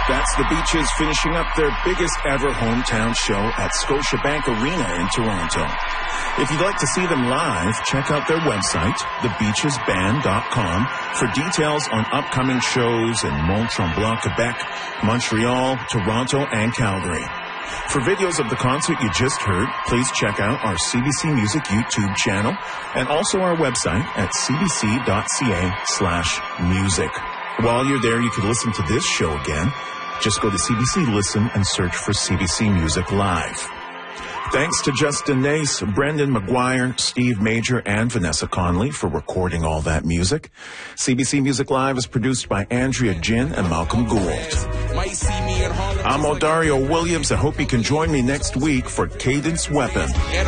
That's the Beaches finishing up their biggest ever hometown show at Scotiabank Arena in Toronto. If you'd like to see them live, check out their website, thebeachesband.com, for details on upcoming shows in Mont-Tremblant, Quebec, Montreal, Toronto, and Calgary. For videos of the concert you just heard, please check out our CBC Music YouTube channel and also our website at cbc.ca/music. While you're there, you can listen to this show again. Just go to CBC Listen and search for CBC Music Live. Thanks to Justin Nace, Brendan McGuire, Steve Major, and Vanessa Conley for recording all that music. CBC Music Live is produced by Andrea Jin and Malcolm Gould. I'm Odario Williams. I hope you can join me next week for Cadence Weapon.